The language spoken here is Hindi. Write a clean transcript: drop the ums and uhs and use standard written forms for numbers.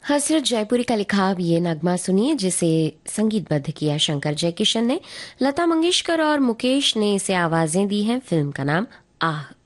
हसरत जयपुरी का लिखा अब ये नगमा सुनिए, जिसे संगीतबद्ध किया शंकर जयकिशन ने। लता मंगेशकर और मुकेश ने इसे आवाजें दी हैं। फिल्म का नाम आह।